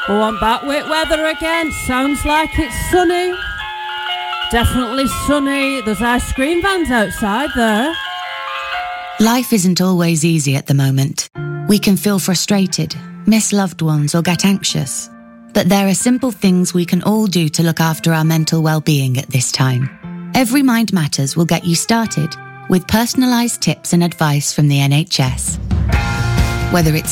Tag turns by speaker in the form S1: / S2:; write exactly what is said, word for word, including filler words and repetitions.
S1: Oh, I'm back with weather again. Sounds like it's sunny. Definitely sunny. There's ice cream vans outside there.
S2: Life isn't always easy at the moment. We can feel frustrated, miss loved ones, or get anxious. But there are simple things we can all do to look after our mental well-being at this time. Every Mind Matters will get you started with personalised tips and advice from the N H S. Whether it's